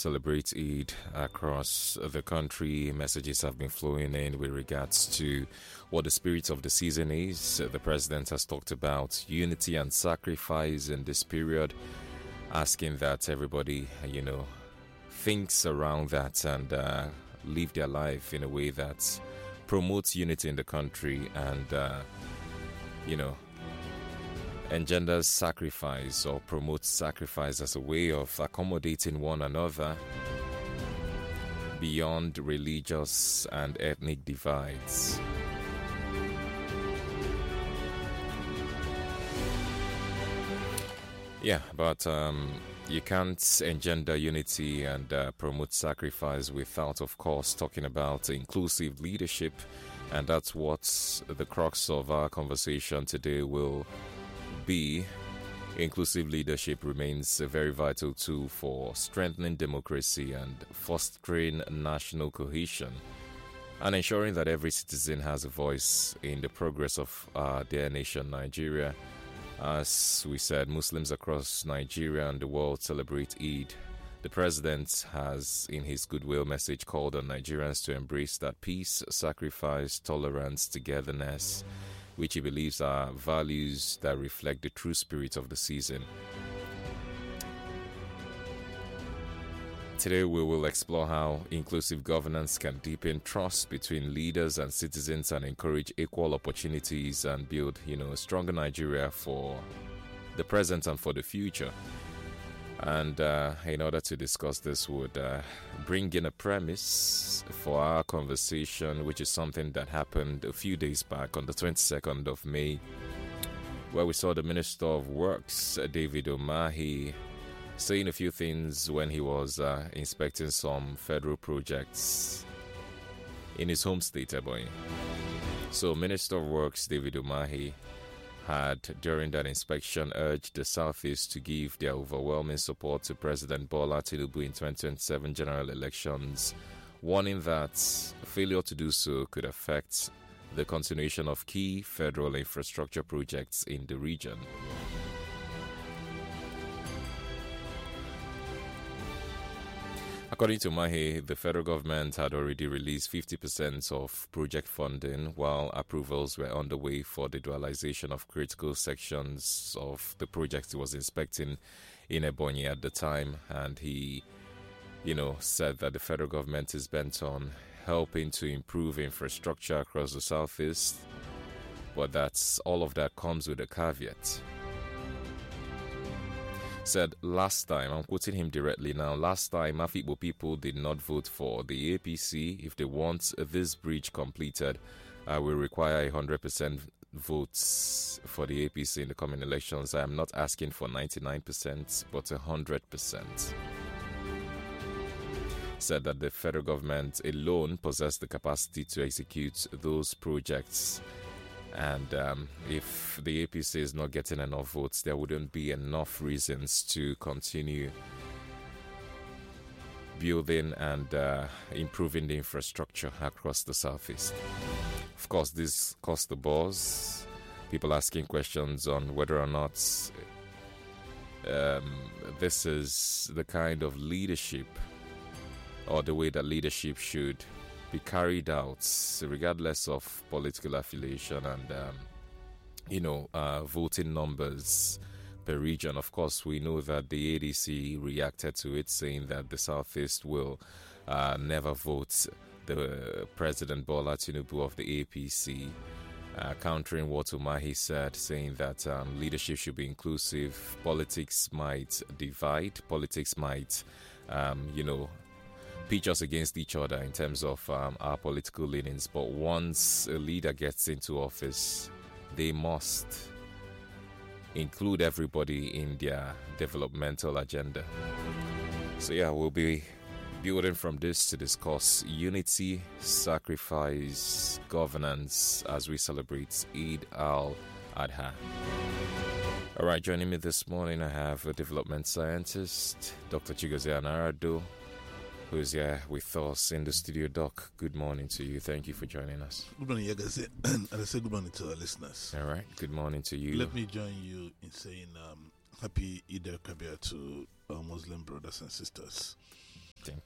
celebrate Eid across the country, messages have been flowing in with regards to what the spirit of the season is. The president has talked about unity and sacrifice in this period, asking that everybody, thinks around that and live their life in a way that promotes unity in the country and, engenders sacrifice or promotes sacrifice as a way of accommodating one another beyond religious and ethnic divides. Yeah, but you can't engender unity and promote sacrifice without, of course, talking about inclusive leadership. And that's what the crux of our conversation today will be. Inclusive leadership remains a very vital tool for strengthening democracy and fostering national cohesion and ensuring that every citizen has a voice in the progress of their nation, Nigeria. As we said, Muslims across Nigeria and the world celebrate Eid. The president has, in his goodwill message, called on Nigerians to embrace that peace, sacrifice, tolerance, togetherness, which he believes are values that reflect the true spirit of the season. Today we will explore how inclusive governance can deepen trust between leaders and citizens and encourage equal opportunities and build, a stronger Nigeria for the present and for the future. And in order to discuss this, would bring in a premise for our conversation, which is something that happened a few days back on the 22nd of May, where we saw the Minister of Works, David Umahi, saying a few things when he was inspecting some federal projects in his home state, Ebonyi. So, Minister of Works, David Umahi, had during that inspection urged the Southeast to give their overwhelming support to President Bola Tinubu in 2027 general elections, warning that failure to do so could affect the continuation of key federal infrastructure projects in the region. According to Mahe, the federal government had already released 50% of project funding, while approvals were underway for the dualization of critical sections of the projects he was inspecting in Ebonyi at the time. And he, said that the federal government is bent on helping to improve infrastructure across the southeast, but all of that comes with a caveat. Said last time, I'm quoting him directly now, last time Afikpo people did not vote for the APC. If they want this bridge completed, will require 100% votes for the APC in the coming elections. I am not asking for 99%, but 100%. Said that the federal government alone possessed the capacity to execute those projects. And if the APC is not getting enough votes, there wouldn't be enough reasons to continue building and improving the infrastructure across the southeast. Of course, this caused the buzz. People asking questions on whether or not this is the kind of leadership or the way that leadership should be carried out regardless of political affiliation and voting numbers per region. Of course, we know that the ADC reacted to it, saying that the Southeast will never vote the President Bola Tinubu of the APC, countering what Umahi said, saying that leadership should be inclusive. Politics might divide, politics might pitch us against each other in terms of our political leanings, but once a leader gets into office, they must include everybody in their developmental agenda. So we'll be building from this to discuss unity, sacrifice, governance as we celebrate Eid al-Adha. All right, joining me this morning, I have a development scientist, Dr. Chigozie Anarado, who is here with us in the studio. Doc, good morning to you. Thank you for joining us. Good morning, Yagaze, and I say good morning to our listeners. All right, good morning to you. Let me join you in saying happy Eid al-Kabir to our Muslim brothers and sisters.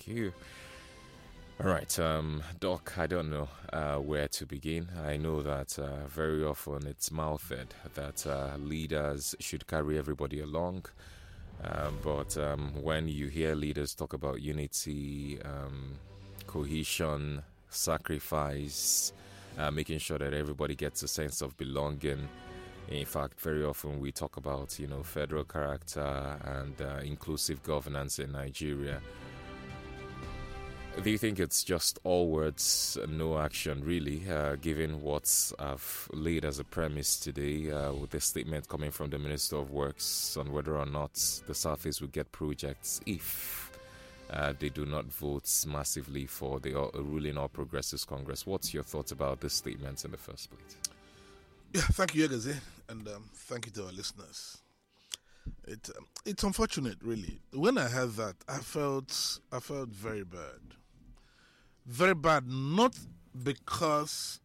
Thank you. All right, Doc, I don't know where to begin. I know that very often it's mouthed that leaders should carry everybody along. But when you hear leaders talk about unity, cohesion, sacrifice, making sure that everybody gets a sense of belonging, in fact, very often we talk about, federal character and inclusive governance in Nigeria. Do you think it's just all words, no action, really, given what I've laid as a premise today with the statement coming from the Minister of Works on whether or not the Southeast will get projects if they do not vote massively for the ruling All Progressives Congress? What's your thoughts about this statement in the first place? Yeah, thank you, Egaze, and thank you to our listeners. It's unfortunate, really. When I heard that, I felt very bad. Very bad, not because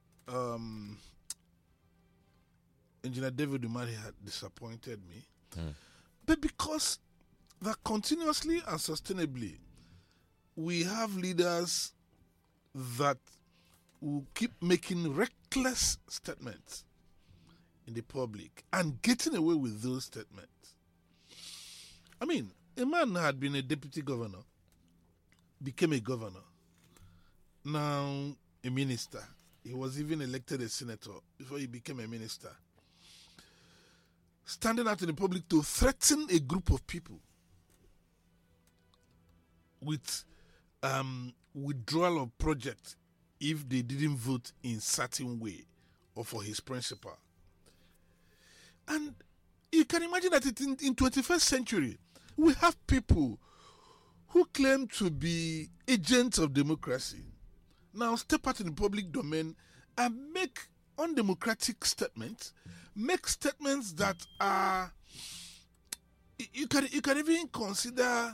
Engineer David Umahi had disappointed me, but because that continuously and sustainably we have leaders that will keep making reckless statements in the public and getting away with those statements. I mean, a man had been a deputy governor, became a governor, now a minister. He was even elected a senator before he became a minister. Standing out in the public to threaten a group of people with withdrawal of project if they didn't vote in certain way or for his principle. And you can imagine that in 21st century, we have people who claim to be agents of democracy now step out in the public domain and make undemocratic statements, make statements that are, you can even consider,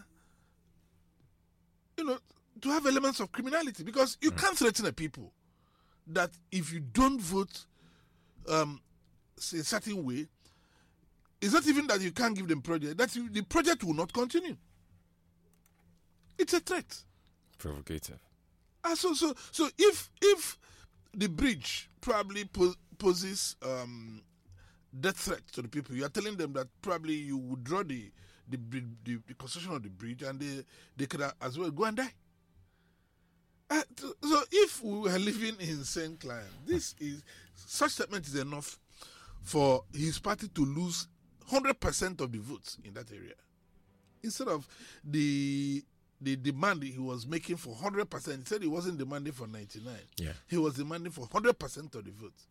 to have elements of criminality, because you can't threaten a people that if you don't vote say a certain way, it's not even that you can't give them project, that the project will not continue. It's a threat. Provocative. So if the bridge probably poses death threat to the people, you are telling them that probably you would draw the construction of the bridge and they could as well go and die. So if we were living in St. Clair, such statement is enough for his party to lose 100% of the votes in that area. Instead of the demand he was making for 100%, he said he wasn't demanding for 99. Yeah. He was demanding for 100% of the votes.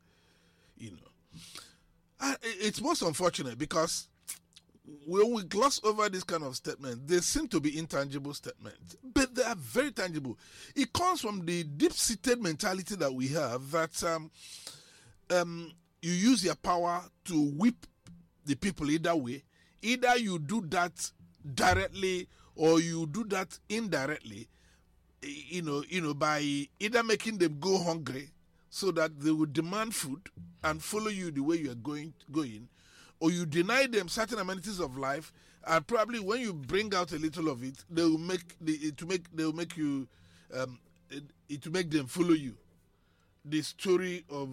It's most unfortunate because when we gloss over this kind of statement, they seem to be intangible statements, but they are very tangible. It comes from the deep-seated mentality that we have that you use your power to whip the people either way. Either you do that directly or you do that indirectly, by either making them go hungry so that they will demand food and follow you the way you are going, or you deny them certain amenities of life, and probably when you bring out a little of it, they will make them follow you. The story of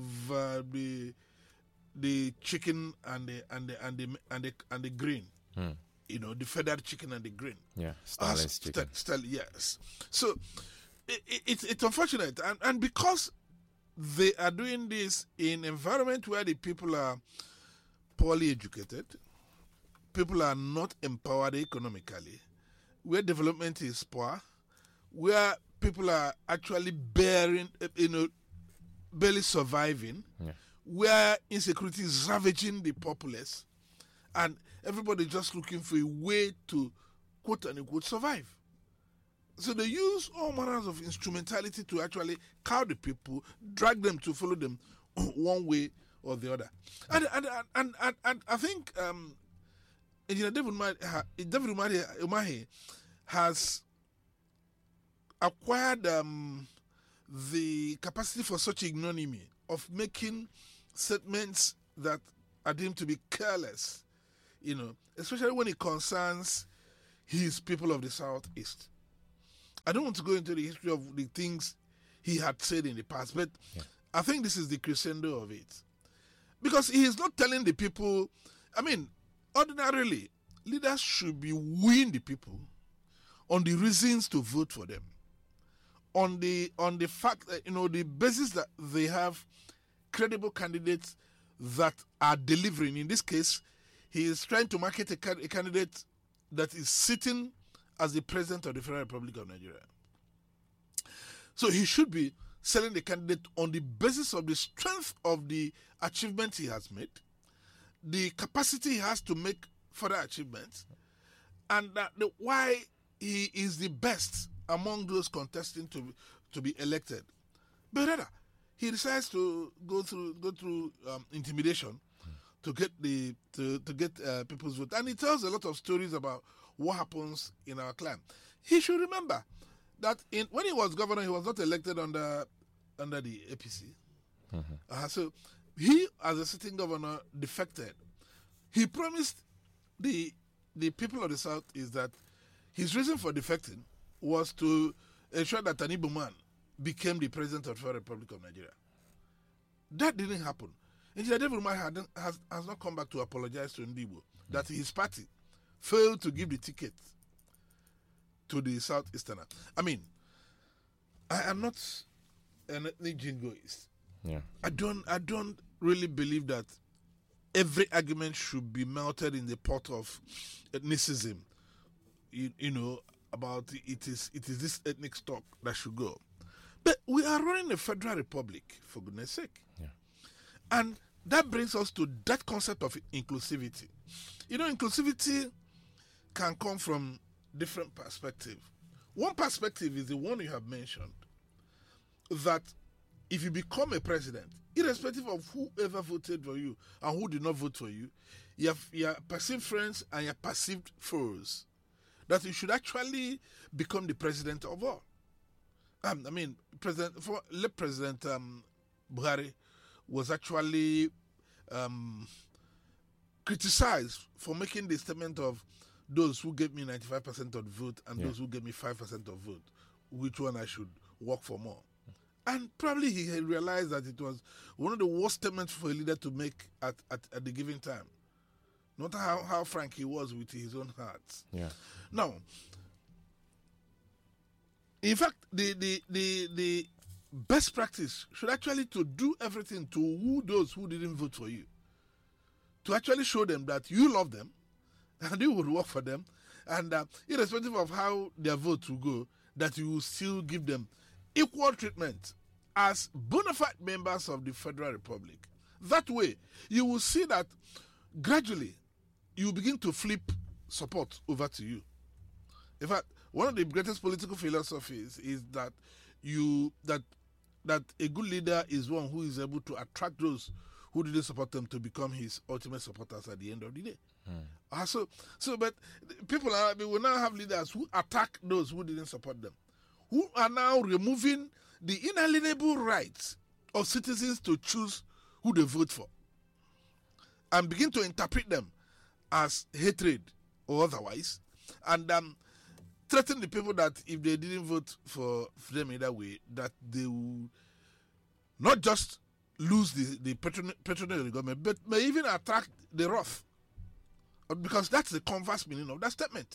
the chicken and the grain. The feathered chicken and the grain. Yeah, Stalin's chicken. Yes. So it's unfortunate, and because they are doing this in an environment where the people are poorly educated, people are not empowered economically, where development is poor, where people are actually barely surviving, where insecurity is ravaging the populace, and everybody just looking for a way to, quote unquote, survive. So they use all manners of instrumentality to actually cow the people, drag them to follow them one way or the other. And I think Engineer David Umahi has acquired the capacity for such ignominy of making statements that are deemed to be careless, especially when it concerns his people of the Southeast. I don't want to go into the history of the things he had said in the past, but I think this is the crescendo of it. Because he is not telling the people, I mean, ordinarily, leaders should be wooing the people on the reasons to vote for them. On the fact that, the basis that they have credible candidates that are delivering. In this case, he is trying to market a candidate that is sitting as the president of the Federal Republic of Nigeria. So he should be selling the candidate on the basis of the strength of the achievements he has made, the capacity he has to make further achievements, and why he is the best among those contesting to be elected. But rather, he decides to go through intimidation to get people's vote, and he tells a lot of stories about what happens in our clan. He should remember that when he was governor, he was not elected under the APC. So he, as a sitting governor, defected. He promised the people of the South is that his reason for defecting was to ensure that an Igbo man became the president of the Federal Republic of Nigeria. That didn't happen. Engineer David Umahi has not come back to apologize to Ndigbo that his party failed to give the ticket to the Southeasterner. I mean, I am not an ethnic jingoist. Yeah. I don't really believe that every argument should be melted in the pot of ethnicism. About it is this ethnic stock that should go. But we are running a federal republic, for goodness sake. Yeah. And that brings us to that concept of inclusivity. Inclusivity can come from different perspectives. One perspective is the one you have mentioned, that if you become a president, irrespective of whoever voted for you and who did not vote for you, you have your perceived friends and your perceived foes, that you should actually become the president of all. President Buhari was actually criticized for making the statement of those who gave me 95% of the vote and those who gave me 5% of vote, which one I should work for more. And probably he had realized that it was one of the worst statements for a leader to make at the given time. Not how frank he was with his own heart. Yeah. Now, in fact, the best practice should actually to do everything to woo those who didn't vote for you, to actually show them that you love them and you would work for them, and irrespective of how their vote will go, that you will still give them equal treatment as bona fide members of the Federal Republic. That way, you will see that gradually you begin to flip support over to you. In fact, one of the greatest political philosophies is that that a good leader is one who is able to attract those who didn't support them to become his ultimate supporters at the end of the day. But people will now have leaders who attack those who didn't support them, who are now removing the inalienable rights of citizens to choose who they vote for, and begin to interpret them as hatred or otherwise, and threaten the people that if they didn't vote for them in that way, that they will not just lose the patronage of the government, but may even attract the wrath, because that's the converse meaning of that statement.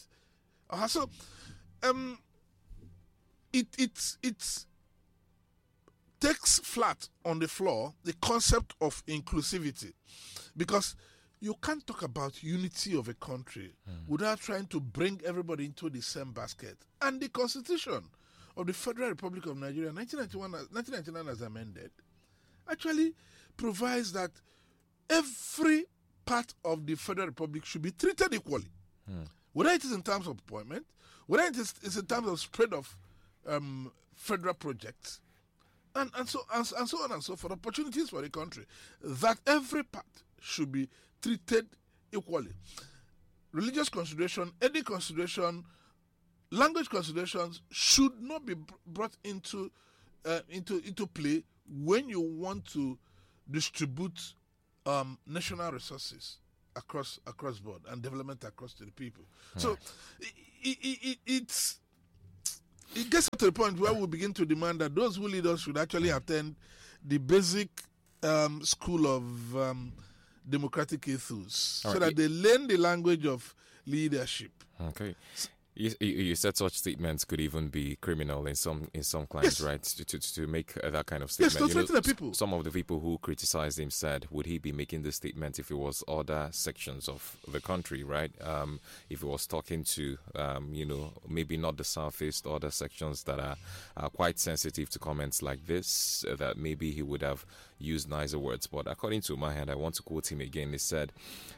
It takes flat on the floor the concept of inclusivity, because you can't talk about unity of a country without trying to bring everybody into the same basket. And the Constitution of the Federal Republic of Nigeria, 1999 as amended, actually provides that every part of the Federal Republic should be treated equally. Whether it is in terms of appointment, whether it is in terms of spread of federal projects, and so on and so forth, opportunities for the country, that every part should be treated equally. Religious consideration, ethnic consideration, language considerations should not be brought into play when you want to distribute national resources across board and development across to the people. So it's it gets to the point where we begin to demand that those who lead us should actually attend the basic school of democratic ethos, so that they learn the language of leadership. Okay. You said such statements could even be criminal in some clients, yes. Right? To make that kind of statement. Yes, threaten the people. Some of the people who criticized him said, would he be making this statement if it was other sections of the country, right? If he was talking to, maybe not the Southeast, other sections that are quite sensitive to comments like this, that maybe he would have used nicer words. But according to Mahan, I want to quote him again. He said,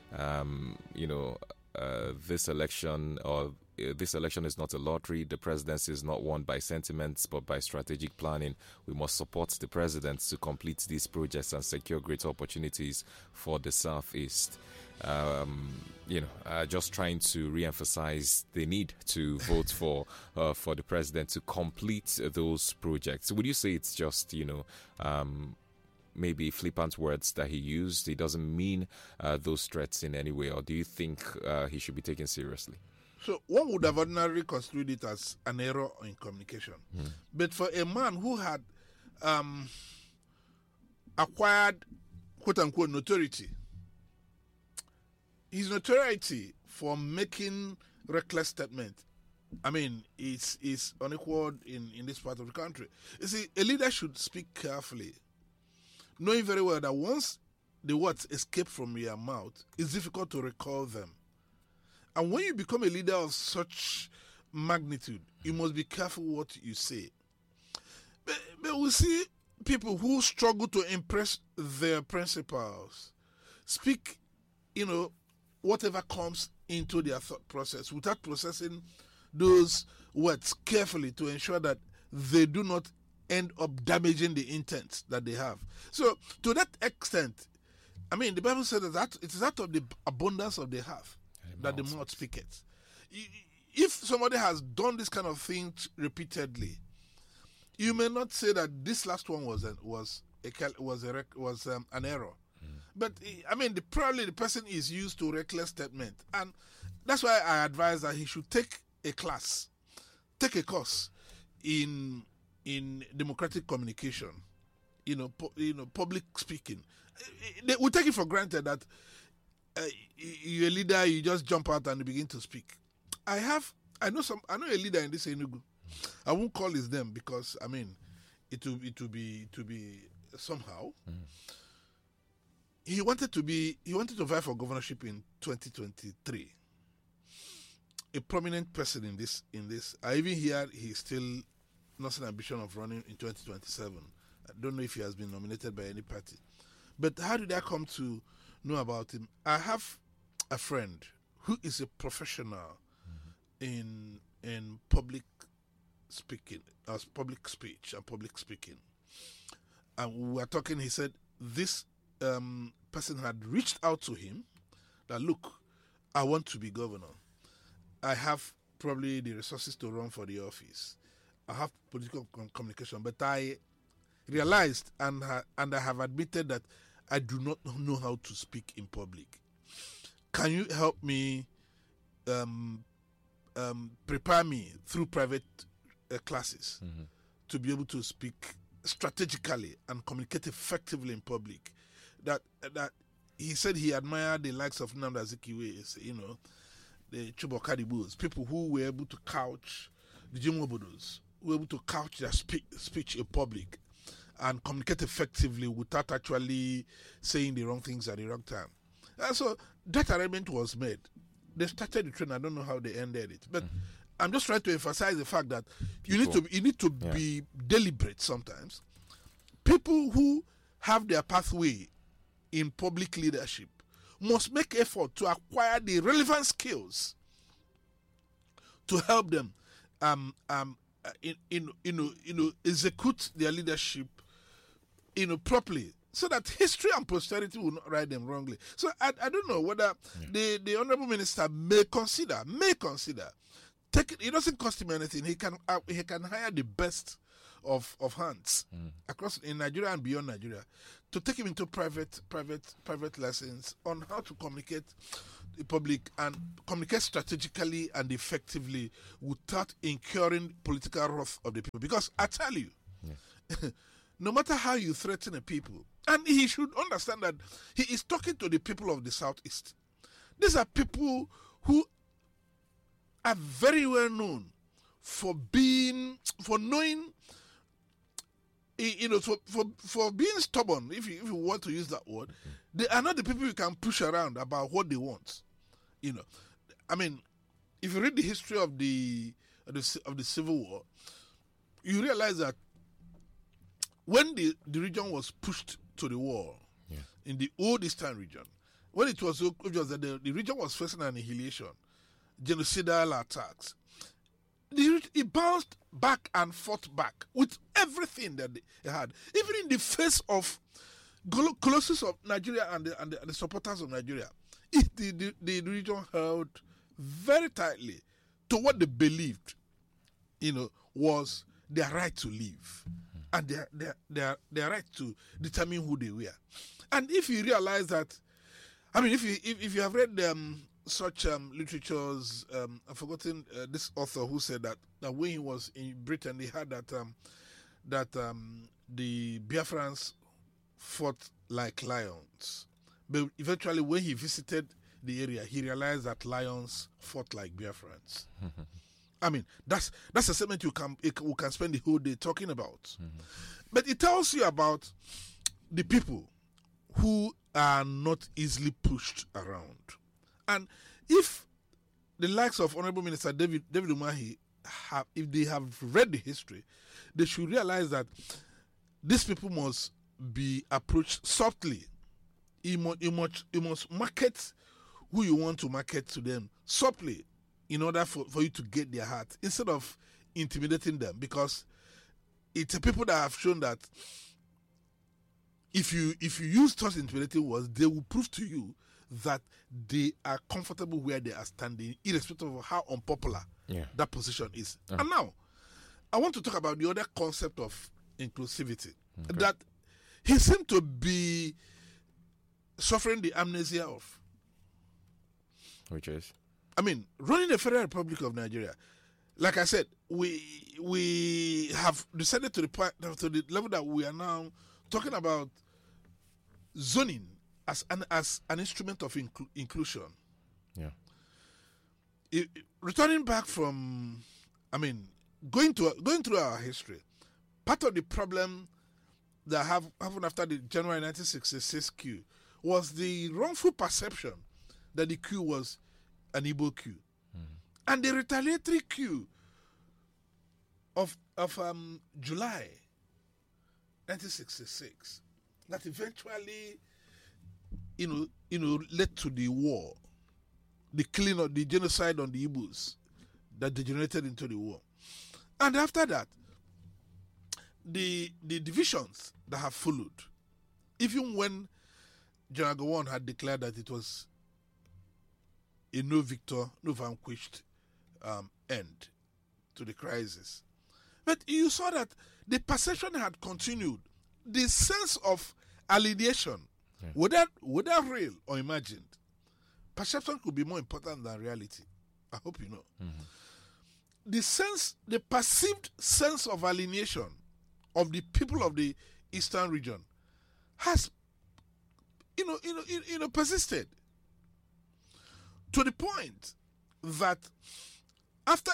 this election is not a lottery. The presidency is not won by sentiments, but by strategic planning. We must support the president to complete these projects and secure greater opportunities for the Southeast. Just trying to re-emphasize the need to vote for the president to complete those projects. Would you say it's just, maybe flippant words that he used? He doesn't mean those threats in any way, or do you think he should be taken seriously? So one would have ordinarily construed it as an error in communication. But for a man who had acquired quote-unquote notoriety, his notoriety for making reckless statements, is unequaled in this part of the country. You see, a leader should speak carefully, knowing very well that once the words escape from your mouth, it's difficult to recall them. And when you become a leader of such magnitude, you must be careful what you say. But we see people who struggle to impress their principals speak, whatever comes into their thought process without processing those words carefully to ensure that they do not end up damaging the intent that they have. So, to that extent, the Bible says that it is out of the abundance of the heart that the mouth speaketh. If somebody has done this kind of thing repeatedly, you may not say that this last one was an error. But probably the person is used to reckless statement, and that's why I advise that he should take a course in democratic communication, public speaking. We take it for granted that you're a leader, you just jump out and you begin to speak. I know a leader in this Enugu. I won't call his name because it will be somehow. He wanted to vie for governorship in 2023. A prominent person in this. I even hear he's still not an ambition of running in 2027. I don't know if he has been nominated by any party. But how did I come to know about him? I have a friend who is a professional in public speaking, as public speech and public speaking. And we were talking, he said this person had reached out to him that, look, I want to be governor. I have probably the resources to run for the office. I have political communication, but I realized and I have admitted that I do not know how to speak in public. Can you help me prepare me through private classes to be able to speak strategically and communicate effectively in public? That he said he admired the likes of Nnamdi Azikiwe, the Chubokadibus, people who were able to couch, the Jim Obodos, who were able to couch their speech in public and communicate effectively without actually saying the wrong things at the wrong time. And so that arrangement was made. They started the train. I don't know how they ended it, but I'm just trying to emphasize the fact that you need to be deliberate sometimes. People who have their pathway in public leadership must make effort to acquire the relevant skills to help them execute their leadership properly, so that history and posterity will not write them wrongly. So I don't know whether the honorable minister may consider it doesn't cost him anything. He can hire the best of hands across in Nigeria and beyond Nigeria to take him into private lessons on how to communicate public and communicate strategically and effectively without incurring political wrath of the people. Because I tell you, no matter how you threaten a people, and he should understand that he is talking to the people of the Southeast. These are people who are very well known for knowing, for being stubborn, if you want to use that word. They are not the people you can push around about what they want. I mean, if you read the history of the Civil War, you realize that when the region was pushed to the war, in the old Eastern region, when it was obvious that the region was facing annihilation, genocidal attacks, it bounced back and fought back with everything that they had, even in the face of colossus of Nigeria and the supporters of Nigeria. The region held very tightly to what they believed, was their right to live and their right to determine who they were. And if you realize that, I mean, if you have read such literatures, I've forgotten this author who said that when he was in Britain, he had that the Biafrans fought like lions, but eventually when he visited the area, he realized that lions fought like Biafrans. I mean, that's a statement we can spend the whole day talking about. But it tells you about the people who are not easily pushed around. And if the likes of Honorable Minister David Umahi if they have read the history, they should realize that these people must be approached softly. You must market who you want to market to them softly in order for you to get their heart, instead of intimidating them, because it's a people that have shown that if you use such intimidating words, they will prove to you that they are comfortable where they are standing, irrespective of how unpopular that position is. And now, I want to talk about the other concept of inclusivity, that he seemed to be suffering the amnesia of. Which is? I mean, running the Federal Republic of Nigeria, like I said, we have decided to the level that we are now talking about zoning as an instrument of inclusion. Yeah. Returning back from, I mean, going through our history, part of the problem that happened after the January 1966 coup was the wrongful perception that the coup was an Igbo coup. And the retaliatory coup of July 1966 that eventually led to the war, the killing of the genocide on the Igbos that degenerated into the war. And after that, the divisions that have followed, even when General Gowon had declared that it was a no victor, no vanquished end to the crisis. But you saw that the perception had continued. The sense of alienation, whether real or imagined, perception could be more important than reality. I hope you know. The perceived sense of alienation of the people of the Eastern region has, persisted to the point that after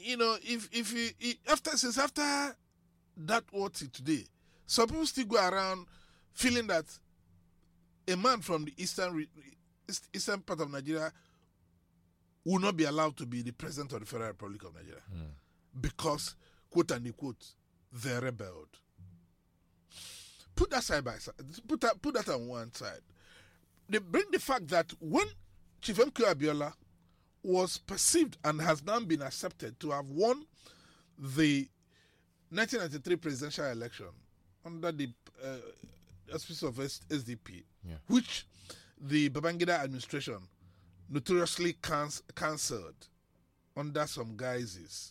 after that war till today, some people still go around feeling that a man from the eastern part of Nigeria will not be allowed to be the president of the Federal Republic of Nigeria because, quote unquote, they rebelled. Put that side by side. Put that on one side. They bring the fact that when Chief MK Abiola was perceived and has now been accepted to have won the 1993 presidential election under the auspices of SDP, which the Babangida administration notoriously cancelled under some guises.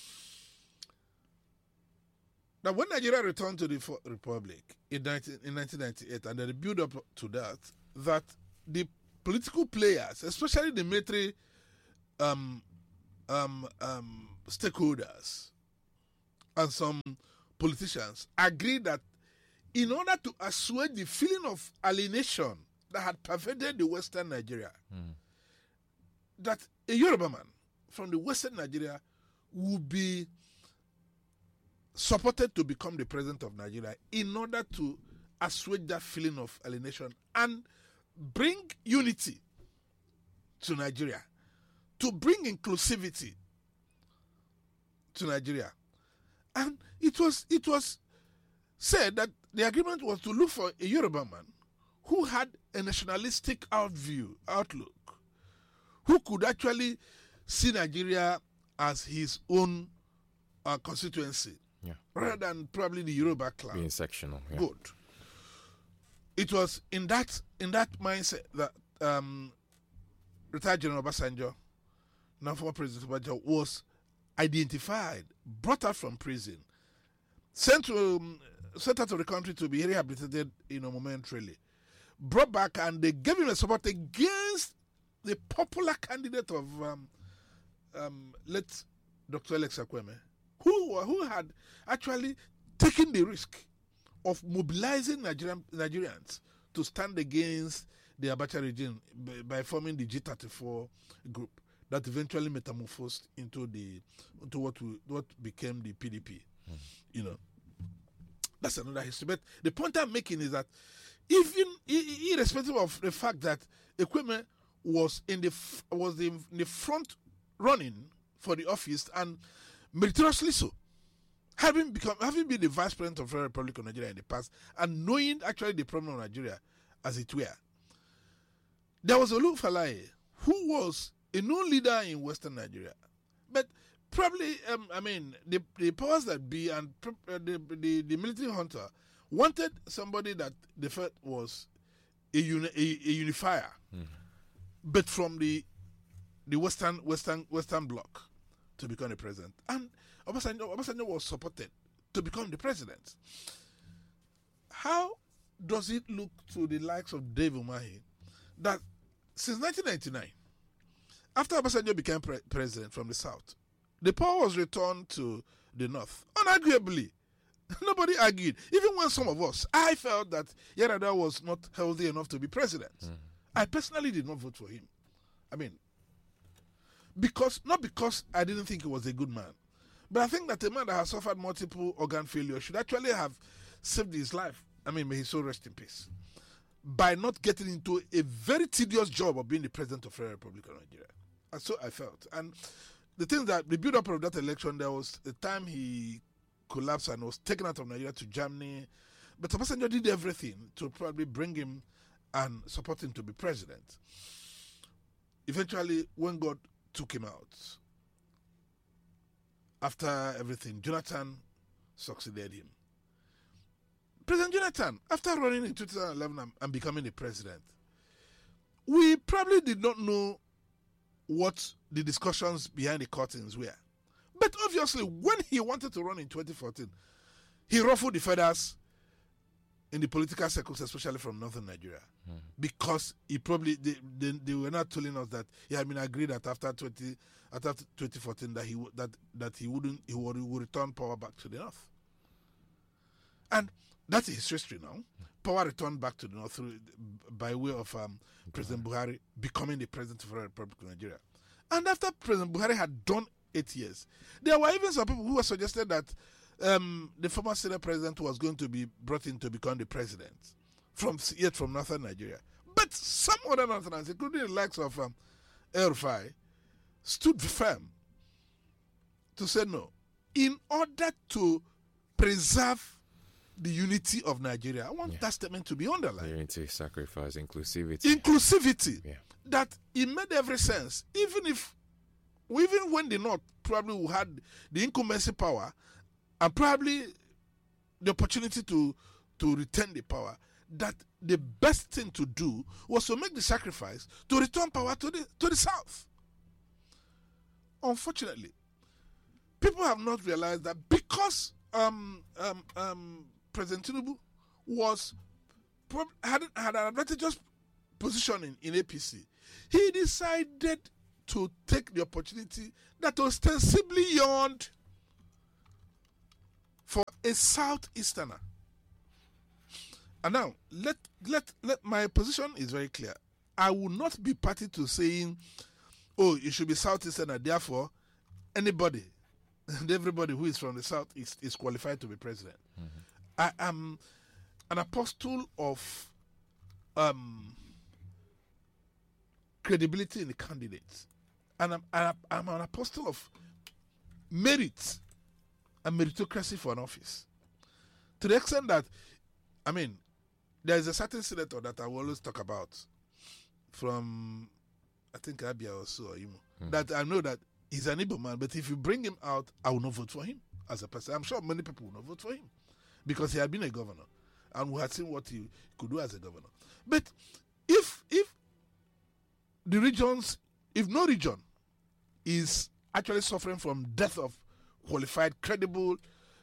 Now, when Nigeria returned to the Republic in 1998, and then the build-up to that the political players, especially the military stakeholders and some politicians, agreed that in order to assuage the feeling of alienation that had pervaded the Western Nigeria, that a Yoruba man from the Western Nigeria would be supported to become the president of Nigeria in order to assuage that feeling of alienation and bring unity to Nigeria, to bring inclusivity to Nigeria. And it was said that the agreement was to look for a Yoruba man who had a nationalistic outlook, who could actually see Nigeria as his own constituency, rather than probably the Yoruba clan. Being sectional. Yeah. Good. It was in that mindset that retired General Obasanjo, now former President Obasanjo, was identified, brought out from prison, sent out of the country to be rehabilitated, momentarily, brought back, and they gave him a support against the popular candidate of late Dr. Alex Akweme, who had actually taken the risk of mobilizing Nigerians to stand against the Abacha regime by forming the G34 group that eventually metamorphosed into what became the PDP. That's another history. But the point I'm making is that even irrespective of the fact that Ekweme was in the front running for the office, and meritoriously so, having been the vice president of the Republic of Nigeria in the past, and knowing actually the problem of Nigeria as it were, there was Olu Falaye, who was a known leader in Western Nigeria, but probably, the powers that be and the military junta wanted somebody that they felt was a unifier, but from the Western bloc to become the president. And Obasanjo was supported to become the president. How does it look to the likes of Dave Umahi that since 1999, after Obasanjo became president from the south, the power was returned to the north? Unarguably, nobody argued. Even when some of us, I felt that Yar'Adua was not healthy enough to be president. I personally did not vote for him. Not because I didn't think he was a good man, but I think that a man that has suffered multiple organ failure should actually have saved his life. May his soul rest in peace, by not getting into a very tedious job of being the president of the Republic of Nigeria. And so I felt. And the thing that the build-up of that election, there was a time he collapsed and was taken out of Nigeria to Germany. But Obasanjo did everything to probably bring him and support him to be president. Eventually, when God took him out, after everything, Jonathan succeeded him. President Jonathan, after running in 2011 and becoming the president, we probably did not know what the discussions behind the curtains were. But obviously, when he wanted to run in 2014, he ruffled the feathers in the political circles, especially from northern Nigeria, because he probably they were not telling us that he had been agreed that after 2014 that he would return power back to the north, and that's his history now. Power returned back to the north by way of President Buhari becoming the president of the Republic of Nigeria. And after President Buhari had done 8 years, there were even some people who were suggested that the former Senate president was going to be brought in to become the president from northern Nigeria. But some other northerners, including the likes of El-Rufai, stood firm to say no. In order to preserve the unity of Nigeria, I want that statement to be underlined. Unity, sacrifice, inclusivity. Inclusivity. Yeah. That it made every sense. Even when the North probably had the incumbency power and probably the opportunity to retain the power, that the best thing to do was to make the sacrifice to return power to the South. Unfortunately, people have not realized that because President Tinubu had an advantageous positioning in APC, he decided to take the opportunity that ostensibly yawned for a southeasterner. And now, let my position is very clear. I will not be party to saying, oh, it should be southeasterner, therefore anybody and everybody who is from the southeast is qualified to be president. I am an apostle of credibility in the candidates, and I'm an apostle of merit and meritocracy for an office, to the extent that, I mean, there is a certain senator that I will always talk about from, I think, Abia or so, or Imo, that I know that he's an Igbo man, but if you bring him out, I will not vote for him as a person. I'm sure many people will not vote for him because he had been a governor and we had seen what he could do as a governor. But if the regions, if no region is actually suffering from death of qualified, credible,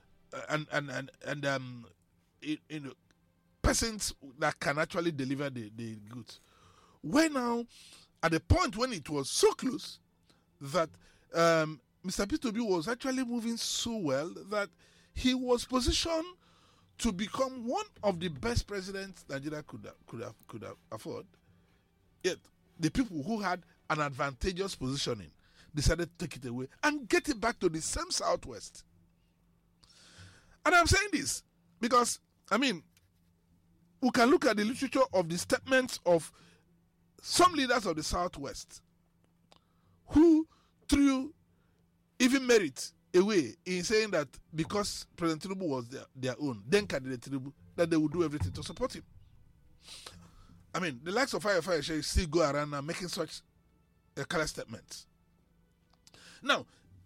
persons that can actually deliver the goods, why now, at the point when it was so close that Mr. P2B was actually moving so well that he was positioned to become one of the best presidents Nigeria could afford. Yet the people who had an advantageous positioning decided to take it away and get it back to the same Southwest. And I'm saying this because, I mean, we can look at the literature of the statements of some leaders of the Southwest who threw even merit away in saying that because President Tinubu was their own, then candidate Tinubu, that they would do everything to support him. I mean, the likes of Fire still go around now making such color statements. Now,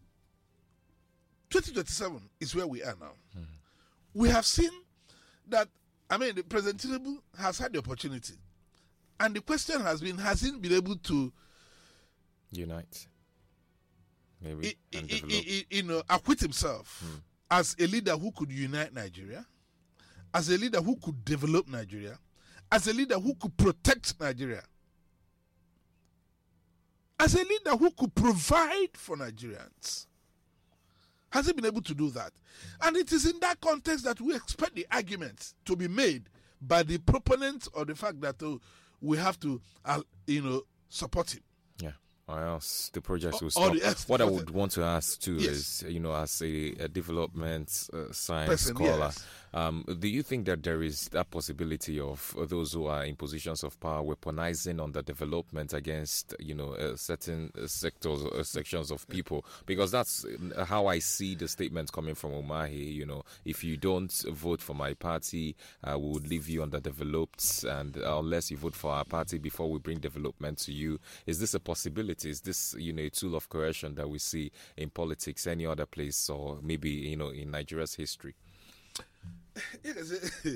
2027 is where we are now. We have seen that, I mean, the President Tinubu has had the opportunity. And the question has been, has he been able to unite? Maybe. Acquit himself as a leader who could unite Nigeria, as a leader who could develop Nigeria, as a leader who could protect Nigeria, as a leader who could provide for Nigerians. Has he been able to do that? And it is in that context that we expect the argument to be made by the proponents of the fact that we have to, support him. Yeah, or else the project will stop. What I would want to ask too is, as a development science scholar, do you think that there is that possibility of those who are in positions of power weaponizing on the development against, certain sectors or sections of people? Because that's how I see the statement coming from Umahi. If you don't vote for my party, we would leave you underdeveloped, and unless you vote for our party before we bring development to you. Is this a possibility? Is this, a tool of coercion that we see in politics, any other place, or maybe, in Nigeria's history? Yes,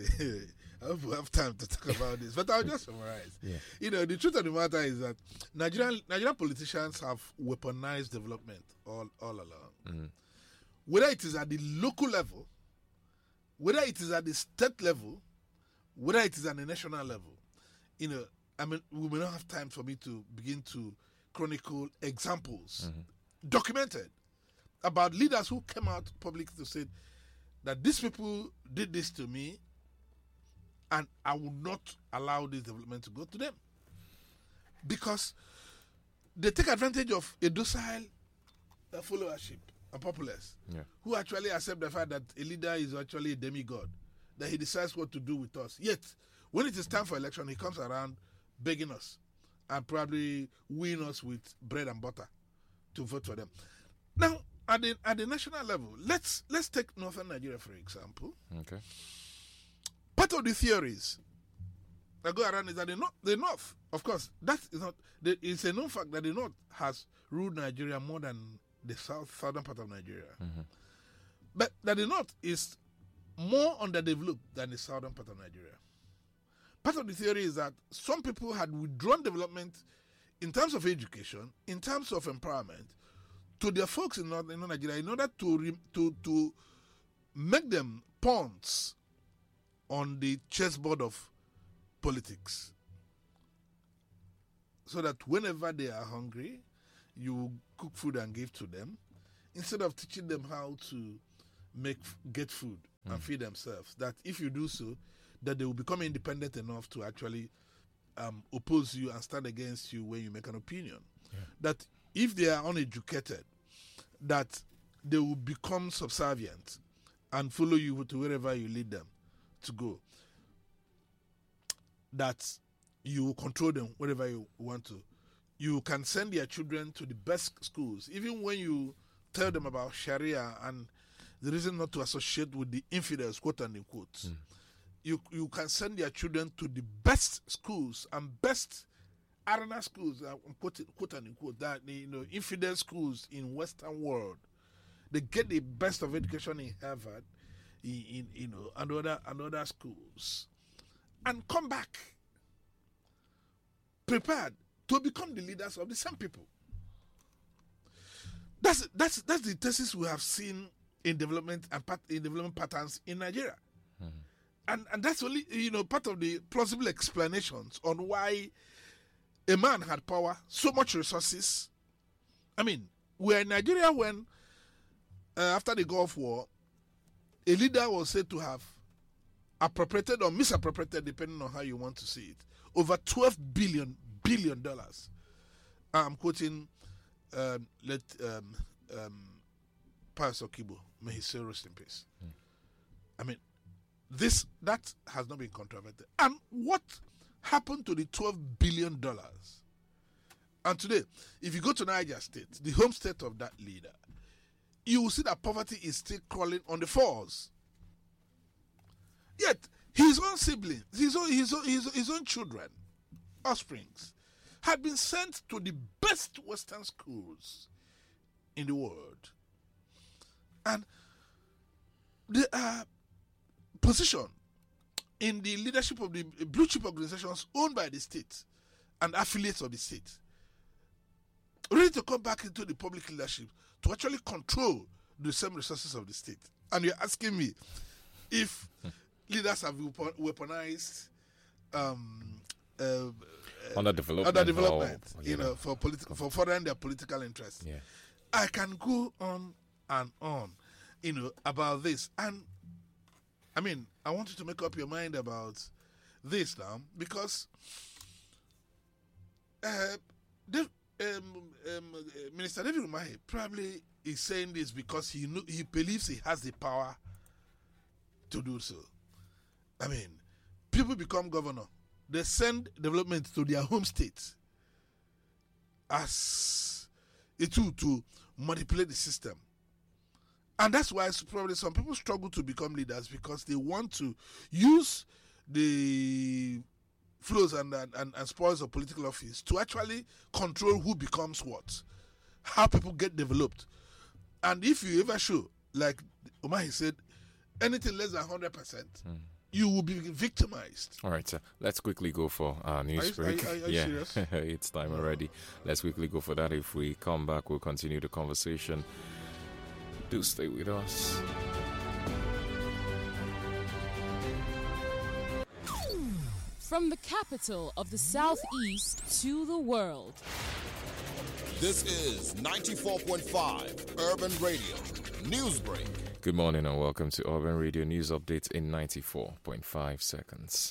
I hope we have time to talk about this, but I'll just summarize. The truth of the matter is that Nigerian politicians have weaponized development all along. Whether it is at the local level, whether it is at the state level, whether it is at the national level. We may not have time for me to begin to chronicle examples documented about leaders who came out publicly to say that these people did this to me and I will not allow this development to go to them. Because they take advantage of a docile followership, a populace, who actually accept the fact that a leader is actually a demigod, that he decides what to do with us. Yet, when it is time for election, he comes around begging us and probably wooing us with bread and butter to vote for them. Now, at the national level, let's take Northern Nigeria for example. Okay. Part of the theories that go around is that the North, of course, that is not. It's a known fact that the North has ruled Nigeria more than the southern part of Nigeria, but that the North is more underdeveloped than the southern part of Nigeria. Part of the theory is that some people had withdrawn development in terms of education, in terms of empowerment, to their folks in Northern Nigeria in order to make them pawns on the chessboard of politics. so that whenever they are hungry, you cook food and give to them, instead of teaching them how to get food and feed themselves. That if you do so, that they will become independent enough to actually oppose you and stand against you when you make an opinion. Yeah. That if they are uneducated, that they will become subservient and follow you to wherever you lead them to go. That you will control them wherever you want to. You can send your children to the best schools, even when you tell them about Sharia and the reason not to associate with the infidels, quote and unquote. You can send your children to the best schools and best arena schools, quote and unquote, that infidel schools in Western world. They get the best of education in Harvard, and other schools, and come back prepared to become the leaders of the same people. That's the thesis we have seen in development patterns in Nigeria. And that's only part of the plausible explanations on why a man had power, so much resources. I mean, we're in Nigeria when after the Gulf War, a leader was said to have appropriated or misappropriated, depending on how you want to see it, over $12 billion. I'm quoting Pius Okibo, may his soul rest in peace. I mean, that has not been controverted. And what happened to the $12 billion? And today, if you go to Niger State, the home state of that leader, you will see that poverty is still crawling on the floors. Yet, his own siblings, his own children, offsprings, had been sent to the best Western schools in the world. And they are positioned in the leadership of the blue chip organizations owned by the state and affiliates of the state, ready to come back into the public leadership to actually control the same resources of the state. And you're asking me if leaders have weaponized underdevelopment, for furthering their political interests. Yeah. I can go on and on, about this. And I mean, I want you to make up your mind about this now, because Minister David Umahi probably is saying this because he believes he has the power to do so. I mean, people become governor. They send development to their home state as a tool to manipulate the system. And that's why probably some people struggle to become leaders, because they want to use the flows and spoils of political office to actually control who becomes what, how people get developed. And if you ever show, like Umahi said, anything less than 100%, you will be victimized. All right, sir. Let's quickly go for our news break. Are you serious? It's time already. Let's quickly go for that. If we come back, we'll continue the conversation. Do stay with us. From the capital of the Southeast to the world. This is 94.5 Urban Radio Newsbreak. Good morning and welcome to Urban Radio News Updates in 94.5 seconds.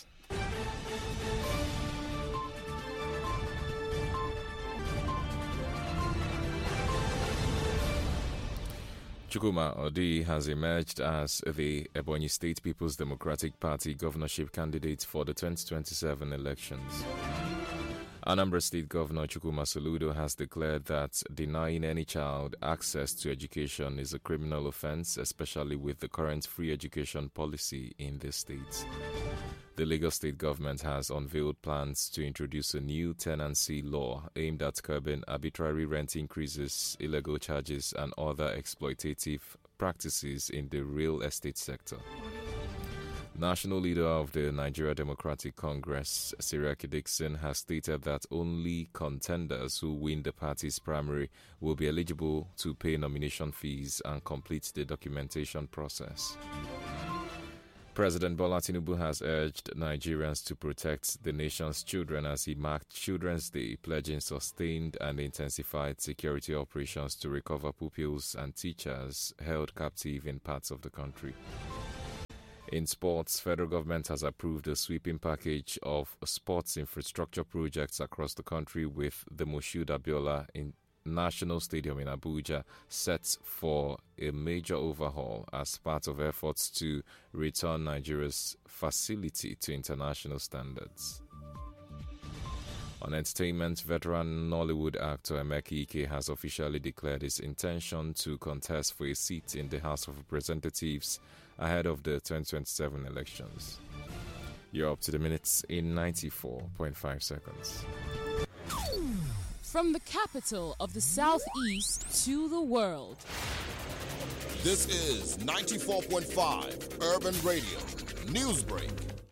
Chukwuma Odi has emerged as the Ebonyi State People's Democratic Party governorship candidate for the 2027 elections. Anambra State Governor Chukwuma Soludo has declared that denying any child access to education is a criminal offense, especially with the current free education policy in the state. The Lagos State government has unveiled plans to introduce a new tenancy law aimed at curbing arbitrary rent increases, illegal charges, and other exploitative practices in the real estate sector. National leader of the Nigeria Democratic Congress, Seriake Dickson, has stated that only contenders who win the party's primary will be eligible to pay nomination fees and complete the documentation process. President Bola Tinubu has urged Nigerians to protect the nation's children as he marked Children's Day, pledging sustained and intensified security operations to recover pupils and teachers held captive in parts of the country. In sports, federal government has approved a sweeping package of sports infrastructure projects across the country, with the Moshood Abiola National Stadium in Abuja set for a major overhaul as part of efforts to return Nigeria's facility to international standards. On entertainment, veteran Nollywood actor Emeka Ike has officially declared his intention to contest for a seat in the House of Representatives ahead of the 2027 elections. You're up to the minutes in 94.5 seconds. From the capital of the Southeast to the world. This is 94.5 Urban Radio Newsbreak.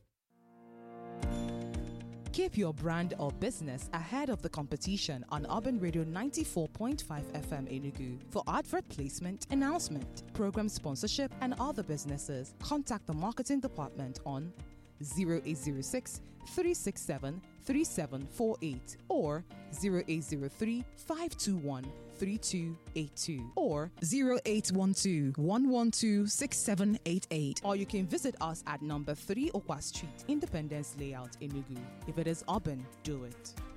Keep your brand or business ahead of the competition on Urban Radio 94.5 FM Enugu. For advert placement, announcement, program sponsorship, and other businesses, contact the marketing department on 0806 367 3748 or 0803 521 3282 or 0812 112 6788, or you can visit us at number 3 Okwa Street, Independence Layout, Enugu. If it is urban, do it.